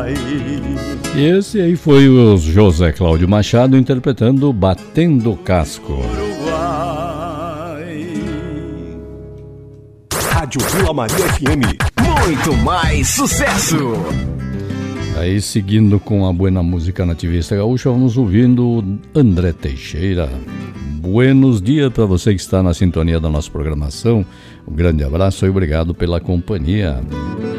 E esse aí foi o José Cláudio Machado interpretando Batendo Casco. Rádio Vila Maria FM, muito mais sucesso! Aí, seguindo com a buena música nativista gaúcha, vamos ouvindo André Teixeira. Buenos dias para você que está na sintonia da nossa programação. Um grande abraço e obrigado pela companhia.